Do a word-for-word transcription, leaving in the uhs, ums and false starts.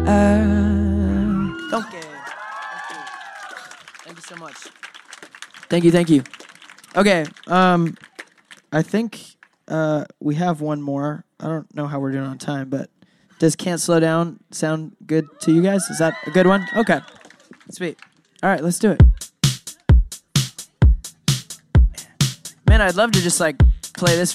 Okay. Thank you. Thank you so much. Thank you, thank you. Okay, um, I think uh, we have one more. I don't know how we're doing on time, but does Can't Slow Down sound good to you guys? Is that a good one? Okay, sweet. All right, let's do it. Man, I'd love to just, like, play this